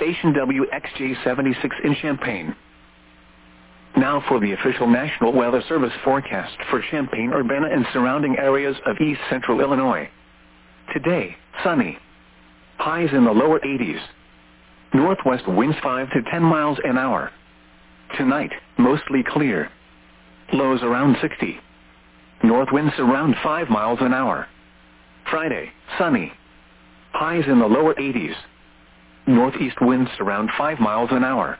station WXJ76 in Champaign. Now for the official National Weather Service forecast for Champaign-Urbana and surrounding areas of east central Illinois. Today, sunny. Highs in the lower 80s. Northwest winds 5 to 10 miles an hour. Tonight, mostly clear. Lows around 60. North winds around 5 miles an hour. Friday, sunny. Highs in the lower 80s. Northeast winds around 5 miles an hour.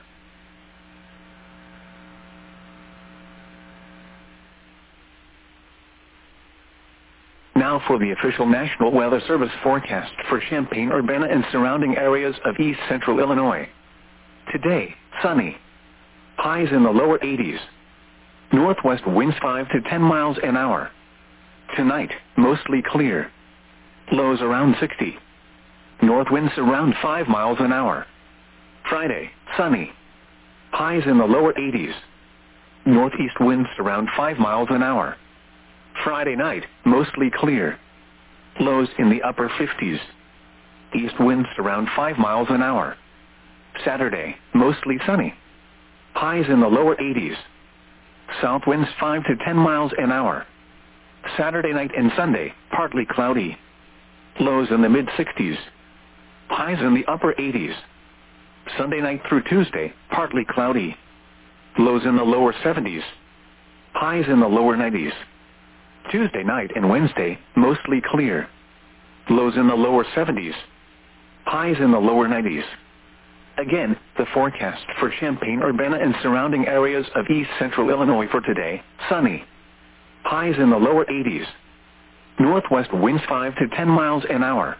Now for the official National Weather Service forecast for Champaign-Urbana and surrounding areas of east central Illinois. Today, sunny. Highs in the lower 80s. Northwest winds 5 to 10 miles an hour. Tonight, mostly clear. Lows around 60. North winds around 5 miles an hour. Friday, sunny. Highs in the lower 80s. Northeast winds around 5 miles an hour. Friday night, mostly clear. Lows in the upper 50s. East winds around 5 miles an hour. Saturday, mostly sunny. Highs in the lower 80s. South winds 5 to 10 miles an hour. Saturday night and Sunday, partly cloudy. Lows in the mid-60s. Highs in the upper 80s. Sunday night through Tuesday, partly cloudy. Lows in the lower 70s. Highs in the lower 90s. Tuesday night and Wednesday, mostly clear. Lows in the lower 70s. Highs in the lower 90s. Again, the forecast for Champaign-Urbana and surrounding areas of east central Illinois for today, sunny. Highs in the lower 80s. Northwest winds 5 to 10 miles an hour.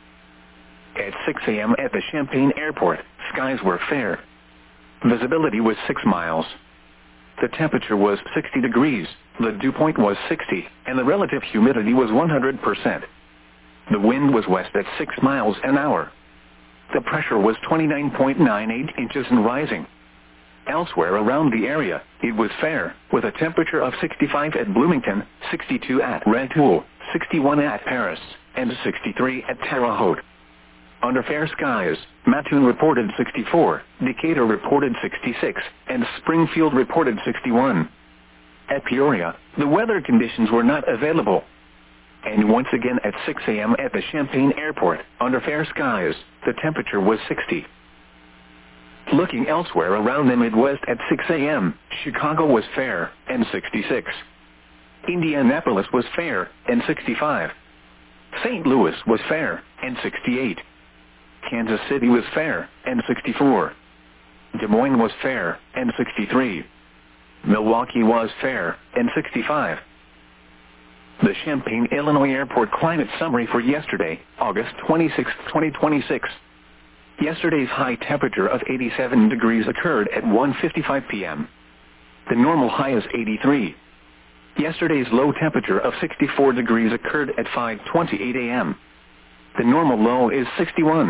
At 6 a.m. at the Champaign Airport, skies were fair. Visibility was 6 miles. The temperature was 60 degrees, the dew point was 60, and the relative humidity was 100%. The wind was west at 6 miles an hour. The pressure was 29.98 inches and rising. Elsewhere around the area, it was fair, with a temperature of 65 at Bloomington, 62 at Rantoul, 61 at Paris, and 63 at Terre Haute. Under fair skies, Mattoon reported 64, Decatur reported 66, and Springfield reported 61. At Peoria, the weather conditions were not available. And once again at 6 a.m. at the Champaign Airport, under fair skies, the temperature was 60. Looking elsewhere around the Midwest at 6 a.m., Chicago was fair, and 66. Indianapolis was fair, and 65. St. Louis was fair, and 68. Kansas City was fair, and 64. Des Moines was fair, and 63. Milwaukee was fair, and 65. The Champaign, Illinois Airport climate summary for yesterday, August 26, 2026. Yesterday's high temperature of 87 degrees occurred at 1:55 p.m. The normal high is 83. Yesterday's low temperature of 64 degrees occurred at 5:28 a.m. The normal low is 61.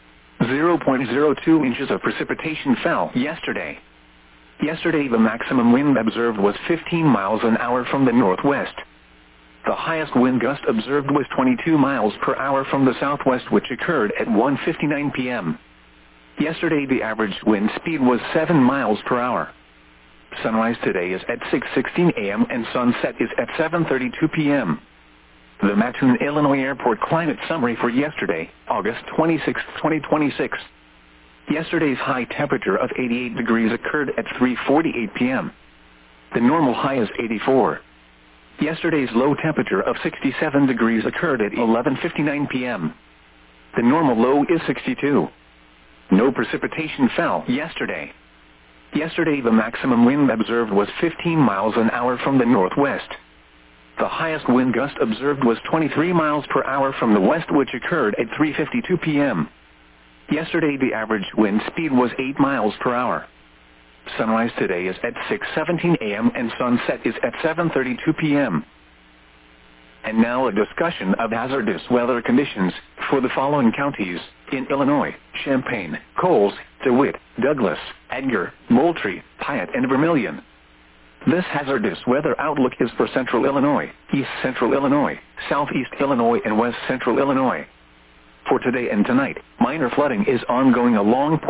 0.02 inches of precipitation fell yesterday. Yesterday the maximum wind observed was 15 miles an hour from the northwest. The highest wind gust observed was 22 miles per hour from the southwest, which occurred at 1:59 p.m. Yesterday the average wind speed was 7 miles per hour. Sunrise today is at 6:16 a.m. and sunset is at 7:32 p.m. The Mattoon, Illinois Airport climate summary for yesterday, August 26, 2026. Yesterday's high temperature of 88 degrees occurred at 3:48 p.m. The normal high is 84. Yesterday's low temperature of 67 degrees occurred at 11:59 p.m. The normal low is 62. No precipitation fell yesterday. Yesterday the maximum wind observed was 15 miles an hour from the northwest. The highest wind gust observed was 23 miles per hour from the west, which occurred at 3:52 p.m. Yesterday the average wind speed was 8 miles per hour. Sunrise today is at 6:17 a.m. and sunset is at 7:32 p.m. And now a discussion of hazardous weather conditions for the following counties in Illinois: Champaign, Coles, DeWitt, Douglas, Edgar, Moultrie, Piatt, and Vermilion. This hazardous weather outlook is for central Illinois, east central Illinois, southeast Illinois, and west central Illinois. For today and tonight, minor flooding is ongoing along